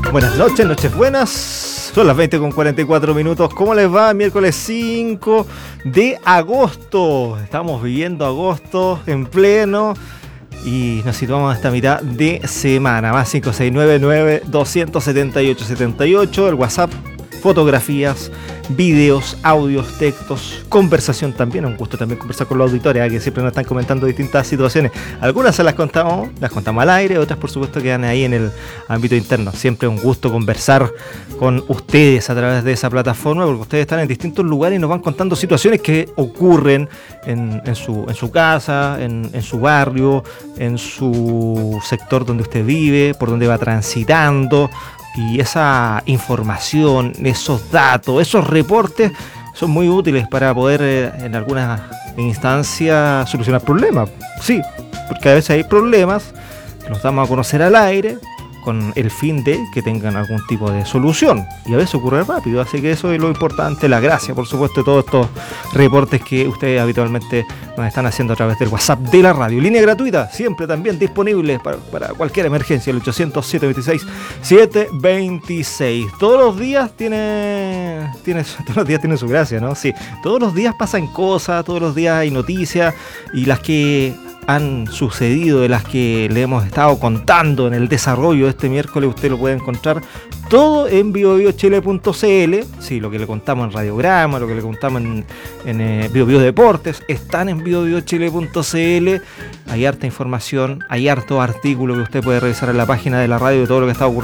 Buenas noches, noches buenas. Son las 20:44. ¿Cómo les va? Miércoles 5 de agosto. Estamos viviendo agosto en pleno y nos situamos a esta mitad de semana. Más 569-9278-78. El WhatsApp, fotografías, videos, audios, textos, conversación también. Un gusto también conversar con los auditores, que siempre nos están comentando distintas situaciones. Algunas se las contamos al aire, otras por supuesto quedan ahí en el ámbito interno. Siempre un gusto conversar con ustedes a través de esa plataforma, porque ustedes están en distintos lugares y nos van contando situaciones que ocurren en su casa, en su barrio, en su sector donde usted vive, por donde va transitando. Y esa información, esos datos, esos reportes son muy útiles para poder en algunas instancias solucionar problemas. Sí, porque a veces hay problemas que los damos a conocer al aire con el fin de que tengan algún tipo de solución. Y a veces ocurre rápido, así que eso es lo importante, la gracia, por supuesto, de todos estos reportes que ustedes habitualmente nos están haciendo a través del WhatsApp de la radio. Línea gratuita, siempre también disponible para cualquier emergencia, el 800-726-726. Todos los días tiene su gracia, ¿no? Sí, todos los días pasan cosas, todos los días hay noticias, y las que han sucedido, de las que le hemos estado contando en el desarrollo de este miércoles, usted lo puede encontrar todo en biobiochile.cl. Sí, lo que le contamos en Radiograma, lo que le contamos en Biobio Deportes, están en biobiochile.cl. Hay harta información, hay harto artículo que usted puede revisar en la página de la radio de todo lo que está ocurriendo